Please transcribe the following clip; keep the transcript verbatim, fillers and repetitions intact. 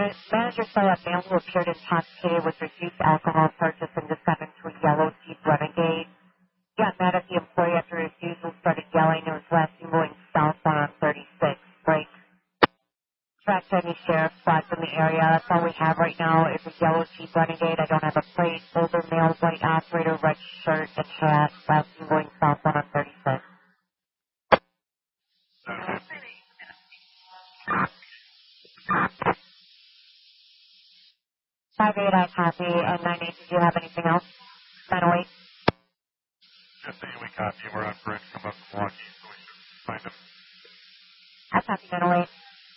man- manager saw a male who appeared intoxicated with reduced alcohol purchase and just got into a yellow Jeep Renegade. He got mad at the employee after refusal, started yelling, and was last seen going southbound on thirty-six. Break. Track to any sheriff spots in the area. That's all we have right now is a yellow Jeep Renegade. I don't have a plate. Older male, white operator, red shirt and hat. Last seen going southbound on thirty-six. Five eight, I copy. And nine eight, did you have anything else? nine oh eight. Just saying we copy. We're on bridge. Come up and walk. So we should find them. I copy nine oh eight.